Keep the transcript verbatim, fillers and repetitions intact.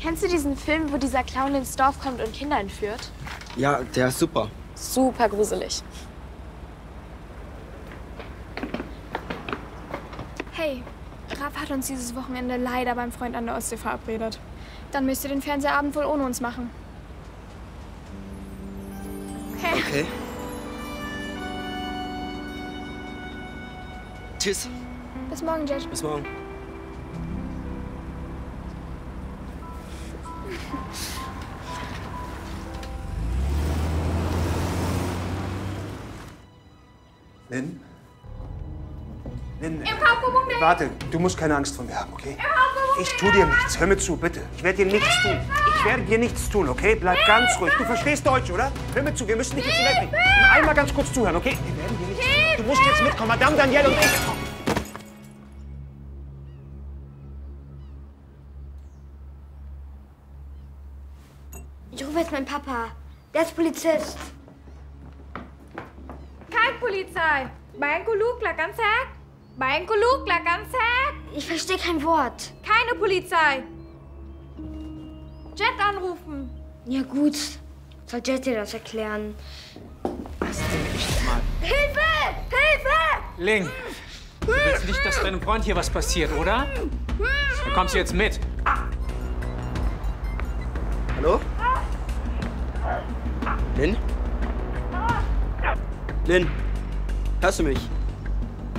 Kennst du diesen Film, wo dieser Clown ins Dorf kommt und Kinder entführt? Ja, der ist super. Super gruselig. Hey, Raff hat uns dieses Wochenende leider beim Freund an der Ostsee verabredet. Dann müsst ihr den Fernsehabend wohl ohne uns machen. Okay. Okay. Tschüss. Bis morgen, Jet. Bis morgen. Lynn? Lynn, Im Hauptbuch nicht! warte, du musst keine Angst vor mir haben, okay? Im Hauptbuch Ich tu dir nichts, hör mir zu, bitte. Ich werde dir nichts tun. Ich werde dir nichts tun, okay? Bleib ganz ruhig. Du verstehst Deutsch, oder? Hör mir zu, wir müssen nicht jetzt weg. Einmal ganz kurz zuhören, okay? Wir werden dir nichts tun. Du musst jetzt mitkommen, Madame Danielle und ich. Ich rufe jetzt meinen Papa. Der ist Polizist. Kein Polizei! Banco Lukla, ganz heck! Banco Lukla, ganz heck! Ich verstehe kein Wort. Keine Polizei! Jet anrufen! Ja gut. Soll Jet dir das erklären? Lass den echt mal. Hilfe! Hilfe! Ling, du willst nicht, dass deinem Freund hier was passiert, oder? Dann kommst du jetzt mit. Hallo? Lynn? Lynn, hörst du mich?